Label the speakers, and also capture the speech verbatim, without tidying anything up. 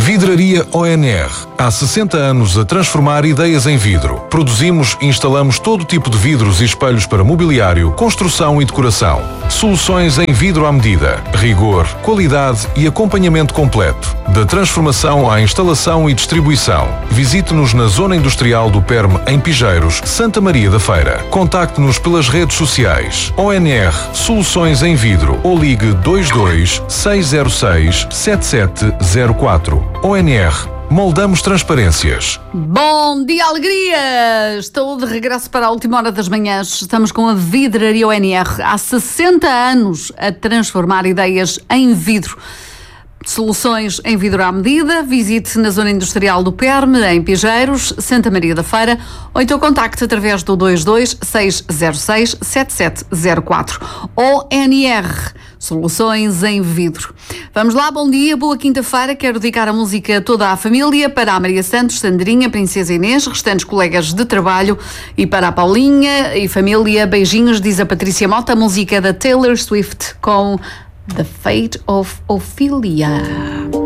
Speaker 1: Vidraria O N R. Há sessenta anos a transformar ideias em vidro. Produzimos e instalamos todo tipo de vidros e espelhos para mobiliário, construção e decoração. Soluções em vidro à medida. Rigor, qualidade e acompanhamento completo. Da transformação à instalação e distribuição. Visite-nos na Zona Industrial do Perme, em Pijeiros, Santa Maria da Feira. Contacte-nos pelas redes sociais. O N R Soluções em Vidro ou ligue dois dois seis zero seis sete sete zero quatro. O N R. Moldamos transparências.
Speaker 2: Bom dia, alegria! Estou de regresso para a última hora das manhãs. Estamos com a Vidraria O N R. Há sessenta anos a transformar ideias em vidro. Soluções em vidro à medida. Visite na Zona Industrial do Perme, em Pijeiros, Santa Maria da Feira, ou então contacte através do dois dois seis zero seis sete sete zero quatro. O N R. Soluções em vidro. Vamos lá, bom dia, boa quinta-feira. Quero dedicar a música a toda a família, para a Maria Santos, Sandrinha, Princesa Inês, restantes colegas de trabalho e para a Paulinha e família. Beijinhos, diz a Patrícia Mota. A música da Taylor Swift com The Fate of Ophelia.